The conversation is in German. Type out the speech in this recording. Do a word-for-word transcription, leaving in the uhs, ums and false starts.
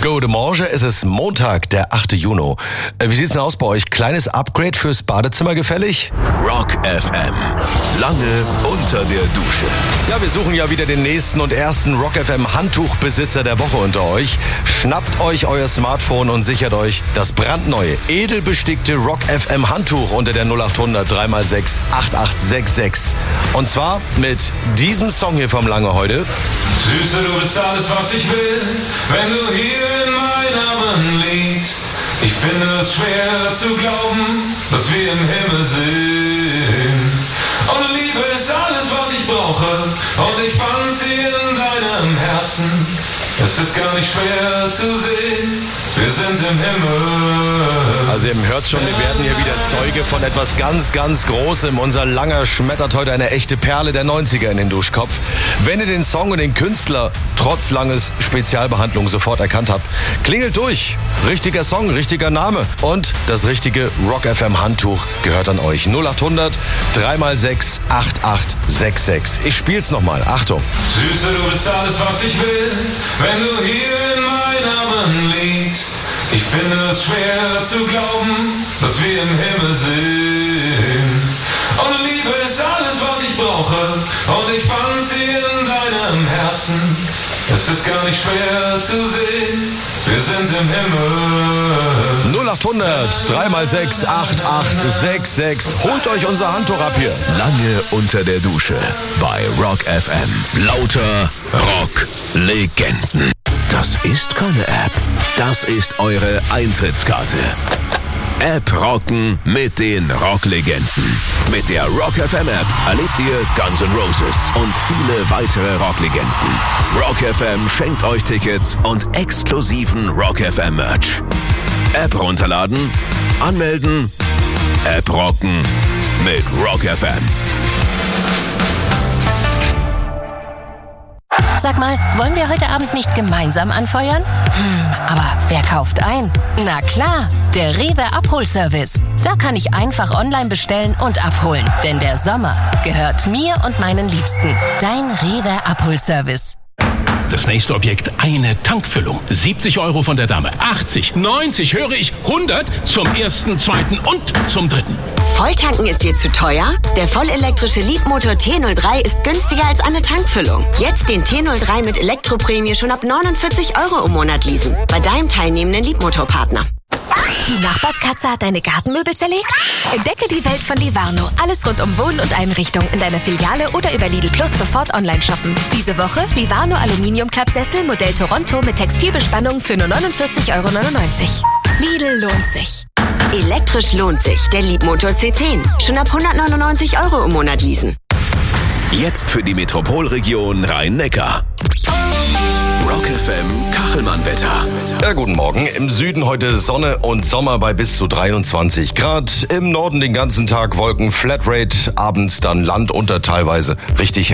Gute Morgen, es ist Montag, der achte Juni. Äh, Wie sieht's denn aus bei euch? Kleines Upgrade fürs Badezimmer gefällig? Rock F M. Lange unter der Dusche. Ja, wir suchen ja wieder den nächsten und ersten Rock F M Handtuchbesitzer der Woche unter euch. Schnappt euch euer Smartphone und sichert euch das brandneue, edelbestickte Rock F M Handtuch unter der null acht hundert drei mal sechs acht acht sechs sechs. Und zwar mit diesem Song hier vom Lange heute. Süße, du bist alles, was ich will, wenn du hier in meinen Armen liegst. Ich finde es schwer zu glauben, dass wir im Himmel sind. Und Liebe ist alles, was ich brauche, und ich fand sie in deinem Herzen. Es ist gar nicht schwer zu sehen, wir sind im Himmel. Also ihr hört's schon, wir werden hier wieder Zeuge von etwas ganz, ganz Großem. Unser Langer schmettert heute eine echte Perle der neunziger in den Duschkopf. Wenn ihr den Song und den Künstler trotz Langes Spezialbehandlung sofort erkannt habt, klingelt durch. Richtiger Song, richtiger Name. Und das richtige Rock F M Handtuch gehört an euch. null acht hundert drei mal sechs acht acht sechs sechs. Ich spiel's nochmal. Achtung. Süße, du bist alles, was ich will, wenn du hier in meinen Armen liegst. Ich finde es schwer zu glauben, dass wir im Himmel sind. Und Liebe ist alles, was ich brauche, und ich fand sie in deinem Herzen. Es ist gar nicht schwer zu sehen, wir sind im Himmel. null acht hundert drei mal sechs acht acht sechs sechs. Holt euch unser Handtuch ab hier. Lange unter der Dusche bei Rock F M. Lauter Rock-Legenden. Das ist keine App, das ist eure Eintrittskarte. App rocken mit den Rocklegenden. Mit der Rock F M App erlebt ihr Guns N' Roses und viele weitere Rocklegenden. Rock F M schenkt euch Tickets und exklusiven Rock F M Merch. App runterladen, anmelden, App rocken mit Rock F M. Sag mal, wollen wir heute Abend nicht gemeinsam anfeuern? Hm, aber wer kauft ein? Na klar, der Rewe Abholservice. Da kann ich einfach online bestellen und abholen. Denn der Sommer gehört mir und meinen Liebsten. Dein Rewe Abholservice. Das nächste Objekt, eine Tankfüllung. siebzig Euro von der Dame. achtzig, neunzig, höre ich, hundert zum ersten, zweiten und zum dritten. Volltanken ist dir zu teuer? Der vollelektrische Leapmotor T null drei ist günstiger als eine Tankfüllung. Jetzt den T null drei mit Elektroprämie schon ab neunundvierzig Euro im Monat leasen. Bei deinem teilnehmenden Leapmotorpartner. Die Nachbarskatze hat deine Gartenmöbel zerlegt? Entdecke die Welt von Livarno. Alles rund um Wohn- und Einrichtung in deiner Filiale oder über Lidl Plus sofort online shoppen. Diese Woche Livarno Aluminium-Klappsessel Modell Toronto mit Textilbespannung für nur neunundvierzig Euro neunundneunzig. Lidl lohnt sich. Elektrisch lohnt sich. Der Leapmotor C zehn. Schon ab hundertneunundneunzig Euro im Monat leasen. Jetzt für die Metropolregion Rhein-Neckar. Rock F M Kachelmann-Wetter. Ja, guten Morgen. Im Süden heute Sonne und Sommer bei bis zu dreiundzwanzig Grad. Im Norden den ganzen Tag Wolken, Flatrate, abends dann Land unter teilweise richtig